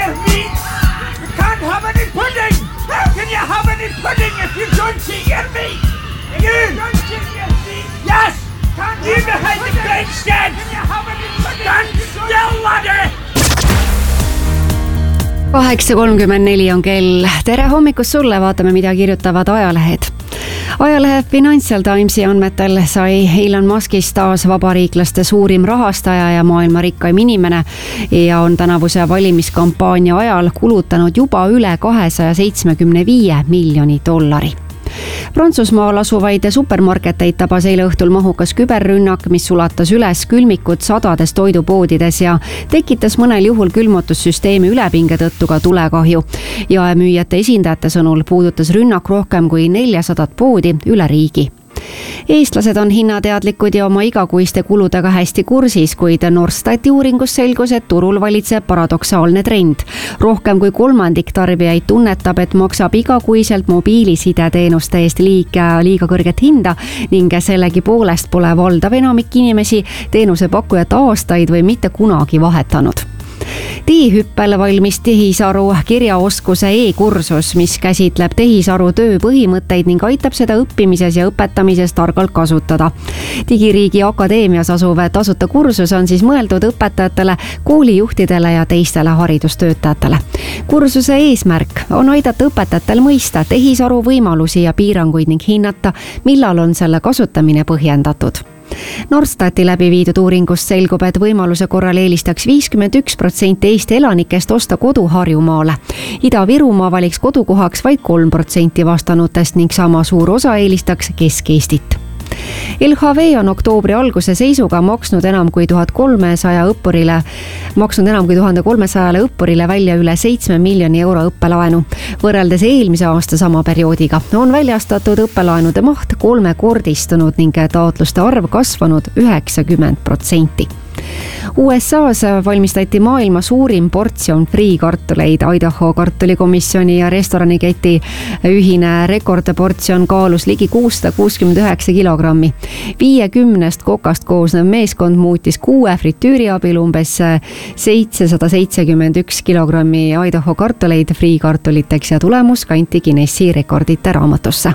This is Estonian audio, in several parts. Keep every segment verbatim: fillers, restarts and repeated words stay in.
eat meat? You can't have any pudding! How can you have any pudding if you don't eat meat? You don't eat meat? Yes! Can't you behind the great shed? Can you have any pudding? Stand still, laddie! kaheksa kolmkümmend neli on kell. Tere hommikust sulle, vaatame, mida kirjutavad ajalehed. Ajalehe Financial Timesi andmetel sai Elon Muskist taas vabariiklaste suurim rahastaja ja maailma rikkaim inimene ja on tänavuse valimiskampaania ajal kulutanud juba üle kahesaja seitsmekümne viie miljoni dollari. Prantsusmaal asuvaid supermarketeid tabas eile õhtul mahukas küberrünnak, mis sulatas üles külmikud sadades toidupoodides ja tekitas mõnel juhul külmutussüsteemi ülepinge tõttu ka tulekahju. Jaemüüjate esindajate sõnul puudutas rünnak rohkem kui neljasadat poodi üle riigi. Eestlased on hinnateadlikud ja oma igakuiste kuludega hästi kursis, kuid Norstati uuringus selgus, et turul valitseb paradoksaalne trend. Rohkem kui kolmandik tarbijaid tunnetab, et maksab igakuiselt mobiilisideteenuste eest liiga, liiga kõrget hinda ning sellegi poolest pole valdav enamik inimesi teenusepakkujat aastaid või mitte kunagi vahetanud. Teehüppel valmis tehisaru kirjaoskuse e-kursus, mis käsitleb tehisaru töö põhimõtteid ning aitab seda õppimises ja õpetamises targalt kasutada. Digiriigi Akadeemias asuv tasuta kursus on siis mõeldud õpetajatele, koolijuhtidele ja teistele haridustöötajatele. Kursuse eesmärk on aidata õpetajatel mõista tehisaru võimalusi ja piiranguid ning hinnata, millal on selle kasutamine põhjendatud. Norstati läbi viidud uuringust selgub, et võimaluse korral eelistaks viiskümmend üks protsenti Eesti elanikest osta kodu Harjumaale. Ida-Virumaa valiks kodukohaks vaid kolm protsenti vastanutest ning sama suur osa eelistaks Kesk-Eestit. L H V on oktoobri alguse seisuga maksnud enam kui tuhat kolmesaja õppurile, maksnud enam kui tuhande kolmesajale õppurile välja üle seitsme miljoni euro õppelaenu. Võrreldes eelmise aasta sama perioodiga on väljastatud õppelaenude maht kolmekordistunud ning taotluste arv kasvanud üheksakümmend protsenti. U S A-s valmistati maailma suurim portsjon friikartuleid. Idaho kartulikomisjoni ja restoraniketi ühine rekordportsjon kaalus ligi kuussada kuuskümmend üheksa kilogrammi. viiekümnest kokast koosnev meeskond muutis kuue fritüüri abil umbes seitsesada seitsekümmend üks kilogrammi Idaho kartuleid friikartuliteks ja tulemus kanti Guinessi rekordite raamatusse.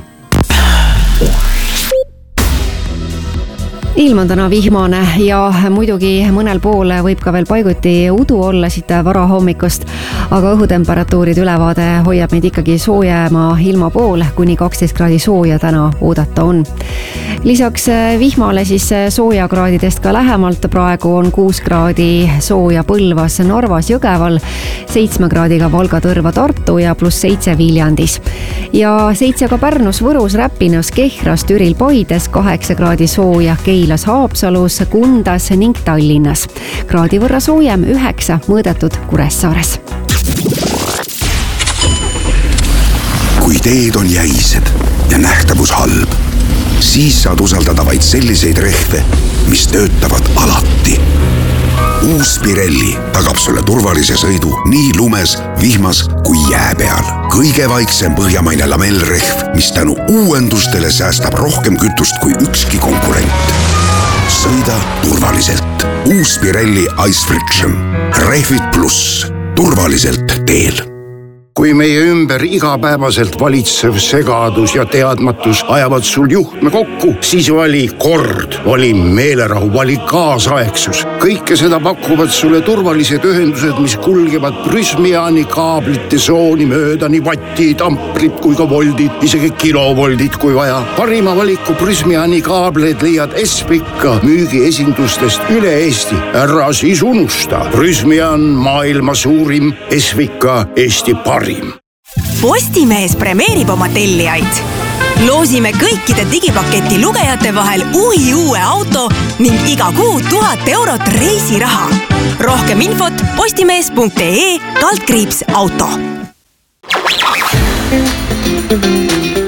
Ilm on täna vihmane ja muidugi mõnel pool võib ka veel paiguti udu olla siit varahommikust, aga õhutemperatuurid ülevaade hoiab meid ikkagi soojema ilma pool, kuni kaksteist kraadi sooja täna oodata on. Lisaks vihmale siis soojakraadidest ka lähemalt, praegu on kuus kraadi sooja Põlvas, Narvas, Jõgeval, seitsme kraadiga Valga, Tõrva, Tartu ja pluss seitse Viljandis. Ja seitse ka Pärnus, Võrus, Räpinas, Kehras, Türil, Paides, kaheksa kraadi sooja Keilas, Haapsalus, Kundas ning Tallinnas. Kraadi võrra soojem üheksa mõõdetud Kuressaares. Kui teed on jäised ja nähtavus halb, siis saad usaldada vaid selliseid rehve, mis töötavad alati. Uus Pirelli tagab sulle turvalise sõidu nii lumes, vihmas kui jää peal. Kõige vaiksem põhjamaine lamellrehv, mis tänu uuendustele säästab rohkem kütust kui ükski konkurent. Sõida turvaliselt. Uus Pirelli Ice Friction. Rehvid pluss. Turvaliselt teel. Kui meie ümber igapäevaselt valitsev segadus ja teadmatus ajavad sul juhtme kokku, siis vali kord, vali meelerahu, vali kaasaegsus. Kõike seda pakuvad sulle turvalised ühendused, mis kulgevad Prysmiani kaablite sooni mööda, nii vatti, tamprid kui ka voldid, isegi kilovoldid kui vaja. Parima valiku Prysmiani kaableid leiad Espika müügiesindustest üle Eesti. Ära siis unusta. Prysmian maailma suurim, Espika Eesti parim. Postimees premeerib oma tellijaid. Loosime kõikide digipaketi lugejate vahel uhi uue auto ning iga kuu tuhat eurot reisiraha. Rohkem infot postimees punkt ee kaldkriips auto.